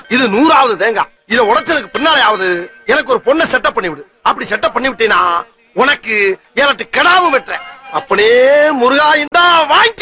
இது 100வது தேங்காய். இத உடைச்சதுக்கு பின்னாலேயாவது எனக்கு ஒரு பொண்ணை செட்டப் பண்ணி விடு. அப்படி செட்டப் பண்ணி விட்டீனா உனக்கு 7 கடாவும் வெட்டுறேன். அப்படியே முருகா இந்தா வாங்கிக்க.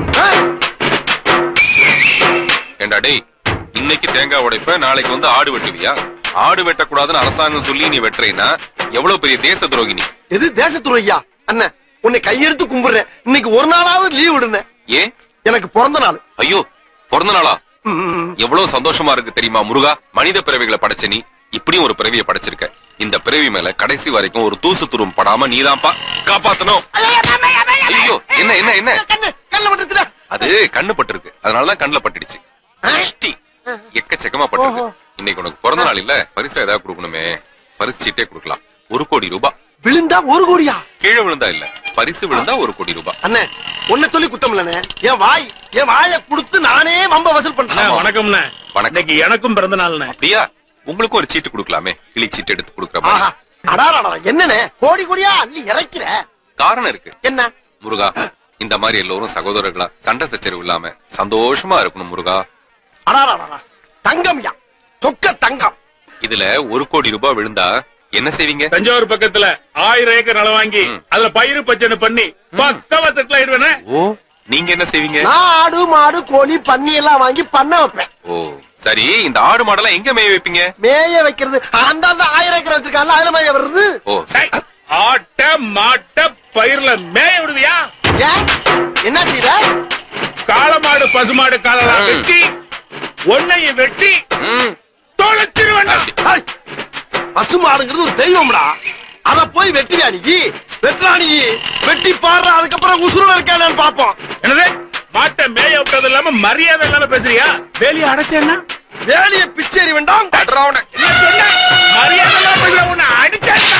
ஏண்டா டேய், இன்னைக்கு தேங்காய் உடைப்ப, நாளைக்கு வந்து ஆடு வெட்டுவியா? ஆடு வெட்டக்கூடாதுன்னு அரசாங்கம் சொல்லி நீ வெட்டுறீன்னா எவ்வளவு பெரிய தேச துரோகி நீ. எது தேச துரோகியா? அண்ணன் உன்னை கையெடுத்து கும்பிடுறேன். இன்னைக்கு ஒரு நாளாவது லீவ் விடுங்க. ஏன்? எனக்கு பிறந்த நாள். ஐயோ, பிறந்த நாளா? எவ்வளவு சந்தோஷமா இருக்கு தெரியுமா முருகா. மனித பிறவிகளை படைச்ச நீ இப்படியும் ஒரு பிறவியை படைச்சிருக்க. இந்த பிறவி மேல கடைசி வரைக்கும் ஒரு தூசு துரும் படாம நீதான்ப்பா காப்பாத்தணும். ஐயோ, என்ன என்ன என்ன? அது கண்ணு பட்டிருக்கு, அதனாலதான் கண்ணுல பட்டுடுச்சு. எக்கச்சக்கமா பட்டிருக்கு. இன்னைக்கு உனக்கு பிறந்த நாள் இல்ல, பரிசு ஏதாவது கொடுக்கணுமே. பரிசு சீட்டே கொடுக்கலாம். 1 கோடி ரூபாய். விழுந்தா 1 கோடியா? கீழே விழுந்தா இல்ல, பரிசு விழுந்தா 1 கோடி ரூபாய். அண்ணே உன்னை சொல்லி குத்தம் இல்லண்ணே. என் வாயை கொடுத்து நானே வம்ப வசூல் பண்றேன். வணக்கம்ண்ணே. இன்னைக்கு எனக்கும் பிறந்த நாள்ண்ணே. அப்படியா? உங்களுக்கும் ஒரு சீட்டு கொடுக்கலாமே, கிளி சீட்டு எடுத்து கொடுக்கற மாதிரி. என்னண்ணே கோடி கோடியா அள்ளி இறக்கிற? காரணம் இருக்கு. என்ன முருகா? இந்த மாதிரி எல்லோரும் சகோதரர்களா சண்டை சச்சரவு இல்லாம சந்தோஷமா இருக்கணும் முருகா. தங்கம்யா, சொக்க தங்கம். இதுல 1 கோடி ரூபாய் விழுந்தா என்ன செய்வீங்க? தஞ்சாவூர் பக்கத்துல 1000 ஏக்கர் நிலம் வாங்கி அதுல பயிறு பச்சனை பண்ணி பக்கவா செட்டில் ஆயிடுவேனே. ஓ, நீங்க என்ன செய்வீங்க? நான் ஆடு மாடு கோழி பன்னி எல்லாம் வாங்கி பண்ண வைப்பேன். ஓ சரி, இந்த ஆடு மாடெல்லாம் எங்க மேய வைப்பீங்க? மேய வைக்கிறது அந்த 1000 ஏக்கர் வச்சிருக்காங்க, அதுல மேய வருது. ஓ ஆட்ட மாட்ட பயிர்ல மேய விடுவியா? என்ன செய்யற? காளமாடு பசுமாடு காலெல்லாம் வெட்டி ஒன்னையும் வெட்டி தொலைச்சிருவேன். பசுமாடுங்கிறது ஒரு தெய்வம்டா. அத போய் வெட்டிவியா நீ? வெட்டுறானி வெட்டி பாடுற, அதுக்கப்புறம் உசுரோட இருக்கானு பாப்போம். என்னது மாட்டை மேய விட்டது இல்லாம மரியாதை இல்லாம பேசுறியா? வேலியை அடைச்சேன்னா வேலியை பிச்சேரி வேண்டாம். மரியாதை இல்லாம பேசுற உன்னை அடிச்சேன்னா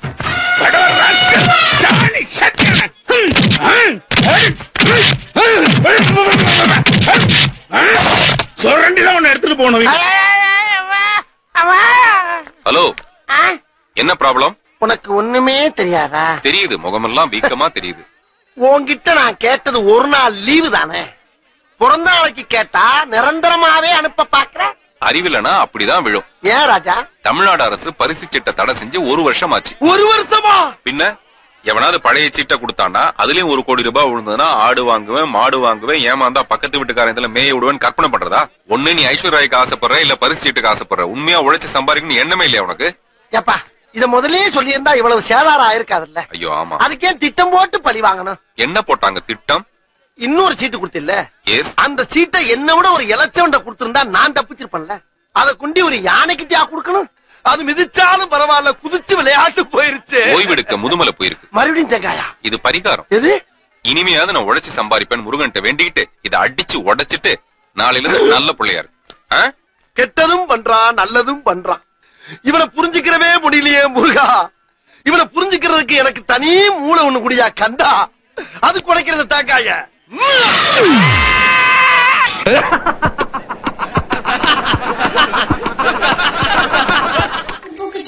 சொரண்டிதான் உன்னை எடுத்துட்டு போகணும். ஹலோ, என்ன ப்ராப்ளம்? உனக்கு ஒண்ணுமே தெரியாதா? தெரியுது, முகமெல்லாம் வீக்கமா தெரியுது. உன்கிட்ட நான் கேட்டது ஒரு நாள் லீவு தானே. பிறந்த நாளைக்கு கேட்டா நிரந்தரமாவே அனுப்ப பாக்குற. அறிவில்லைன்னா அப்படிதான் விழும். ஏன் ராஜா? தமிழ்நாடு அரசு பரிசு சீட்டை தடை செஞ்சு 1 வருஷம் ஆச்சு. 1 வருஷமா? பின்ன எவனாவது பழைய சீட்டை கொடுத்தாண்டா அதுலயும் 1 கோடி ரூபாய் விழுந்ததுன்னா ஆடு வாங்குவேன், மாடு வாங்குவேன், ஏமாந்தா பக்கத்து வீட்டுக்காரன் இதுல மேய விடுவேன் கற்பனை பண்றதா? ஒண்ணு நீ ஐஸ்வர்யாய்க்கு ஆசைப்படுற, இல்ல பரிசு சீட்டுக்கு ஆசைப்படுற. உண்மையா உழைச்சு சம்பாதிக்கணும் எண்ணமே இல்லையா உனக்கு? ஏப்பா, இத முதலே சொல்லி இருந்தா இவ்வளவு சேதாரம் ஆயிருக்காதுல்ல. ஐயோ ஆமா. அதுக்கே திட்டம் போட்டு பழி வாங்கணும். என்ன போட்டாங்க திட்டம்? இன்னொரு சீட்டு கொடுத்தில்ல, எஸ். அந்த சீட்டை என்ன விட ஒரு இலச்சவண்ட கொடுத்திருந்தா நான் தப்பிச்சிருப்பேன்ல. அத குண்டி ஒரு யானைக்கிட்டயா கொடுக்கணும்? அது மிதிச்சாலும் பரவாயில்ல, குதிச்சு விளையாட்டு போயிருச்சு. ஓய்வெடுக்க முதுமலை போயிருக்கு. மறுபடியும் தேங்காயா? இது பரிகாரம். எது? இனிமையாவது நான் உழைச்சு சம்பாதிப்பேன் முருகன்ட்ட வேண்டிக்கிட்டு இதை அடிச்சு உடைச்சிட்டு நாளையில இருந்து நல்ல பிள்ளையாரு. கெட்டதும் பண்றான், நல்லதும் பண்றான். இவனை புரிஞ்சுக்கிறவே முடியலையே முருகா. இவனை புரிஞ்சுக்கிறதுக்கு எனக்கு தனி மூளை ஒண்ணு குடியா கந்தா. அது குடைக்கிறது தாக்காய.